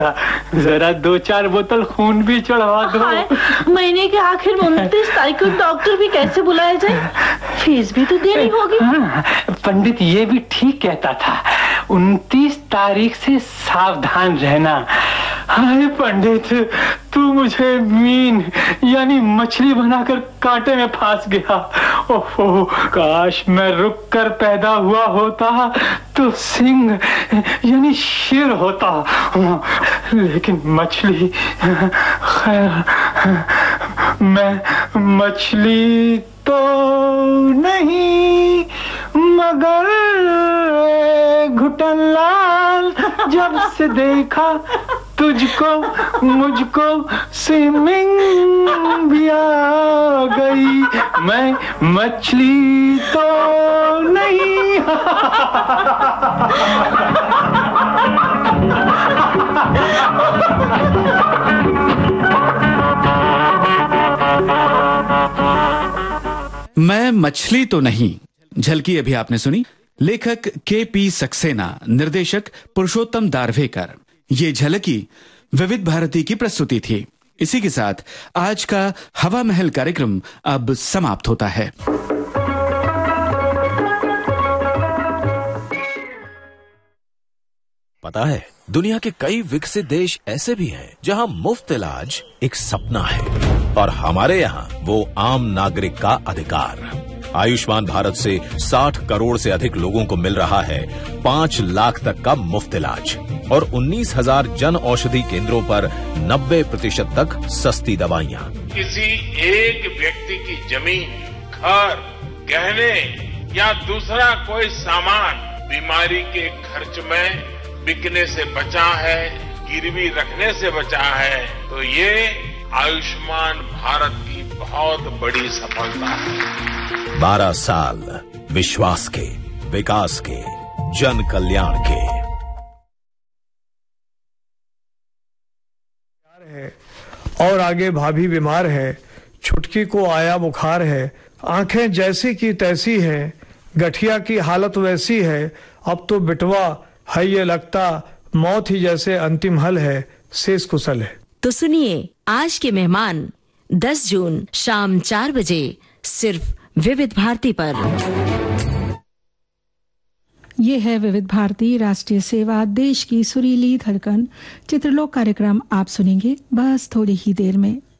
जरा 2-4 बोतल खून भी चढ़वा दो। महीने के आखिर 29 तारीख को डॉक्टर भी कैसे बुलाया जाए? फीस भी तो देनी होगी। पंडित ये भी ठीक कहता था, 29 तारीख से सावधान रहना। हाय पंडित, तू मुझे मीन यानी मछली बनाकर कांटे में फंस गया। ओहो, काश मैं रुक कर पैदा हुआ होता तो सिंह यानी शेर होता, लेकिन मछली। खैर, मैं मछली तो नहीं मगर घुटन लाल, जब से देखा तुझको मुझको स्विमिंग भी आ गई। मैं मछली तो नहीं। मैं मछली तो नहीं झलकी अभी आपने सुनी। लेखक के.पी. सक्सेना, निर्देशक पुरुषोत्तम दारवेकर। ये झलकी विविध भारती की प्रस्तुति थी। इसी के साथ आज का हवा महल कार्यक्रम अब समाप्त होता है। पता है, दुनिया के कई विकसित देश ऐसे भी हैं जहां मुफ्त इलाज एक सपना है, और हमारे यहाँ वो आम नागरिक का अधिकार। आयुष्मान भारत से 60 करोड़ से अधिक लोगों को मिल रहा है 5 लाख तक का मुफ्त इलाज, और 19,000 जन औषधि केंद्रों पर 90% तक सस्ती दवाइयाँ। किसी एक व्यक्ति की जमीन, घर, गहने या दूसरा कोई सामान बीमारी के खर्च में बिकने से बचा है, गिरवी रखने से बचा है, तो ये आयुष्मान भारत की बहुत बड़ी सफलता है। 12 साल विश्वास के, विकास के, जन कल्याण के। और आगे भाभी बीमार है, छुटकी को आया बुखार है, आंखें जैसी की तैसी हैं, गठिया की हालत वैसी है, अब तो बिटवा है ये लगता मौत ही जैसे अंतिम हल है, शेष कुशल है। तो सुनिए आज के मेहमान 10 जून शाम 4 बजे सिर्फ विविध भारती पर। ये है विविध भारती, राष्ट्रीय सेवा, देश की सुरीली धड़कन। चित्रलोक कार्यक्रम आप सुनेंगे बस थोड़ी ही देर में।